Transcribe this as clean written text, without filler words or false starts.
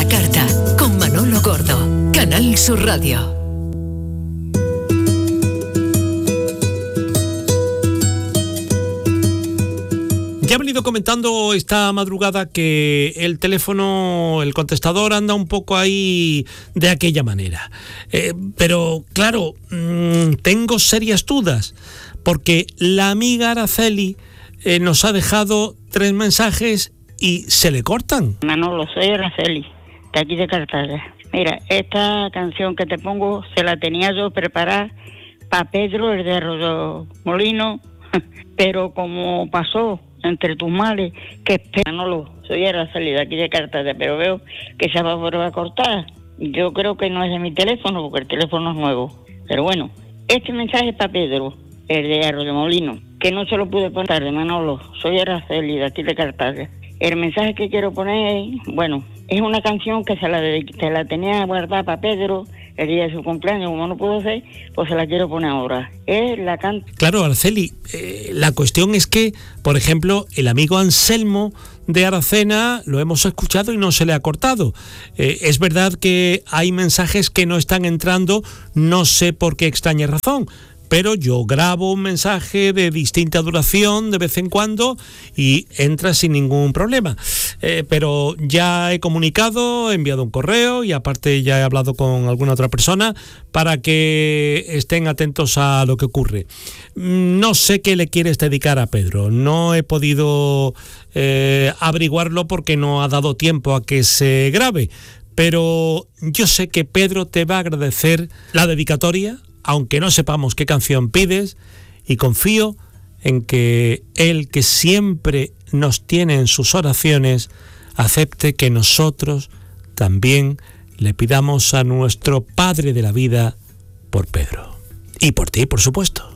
la carta, con Manolo Gordo, Canal Sur Radio. Ya he venido comentando esta madrugada que el teléfono, el contestador anda un poco ahí de aquella manera. Pero claro, tengo serias dudas, porque la amiga Araceli nos ha dejado 3 mensajes y se le cortan. Manolo, soy Araceli, de aquí de Cartagena. Mira, esta canción que te pongo se la tenía yo preparada para Pedro, el de Arroyo Molino, pero como pasó entre tus males, que Manolo, soy Araceli, de aquí de Cartagena, pero veo que se va a volver a cortar. Yo creo que no es de mi teléfono, porque el teléfono es nuevo. Pero bueno, este mensaje es para Pedro, el de Arroyo Molino, que no se lo pude poner tarde. Manolo, soy Araceli, de aquí de Cartagena. El mensaje que quiero poner, bueno, es una canción que se la tenía guardada para Pedro el día de su cumpleaños. Como no pudo ser, pues se la quiero poner ahora. Es la Claro, Araceli, la cuestión es que, por ejemplo, el amigo Anselmo de Aracena lo hemos escuchado y no se le ha cortado. Es verdad que hay mensajes que no están entrando, no sé por qué extraña razón, pero yo grabo un mensaje de distinta duración de vez en cuando y entra sin ningún problema. Pero ya he comunicado, he enviado un correo y aparte ya he hablado con alguna otra persona para que estén atentos a lo que ocurre. No sé qué le quieres dedicar a Pedro, no he podido averiguarlo porque no ha dado tiempo a que se grabe, pero yo sé que Pedro te va a agradecer la dedicatoria, aunque no sepamos qué canción pides, y confío en que él, que siempre nos tiene en sus oraciones, acepte que nosotros también le pidamos a nuestro Padre de la vida por Pedro. Y por ti, por supuesto.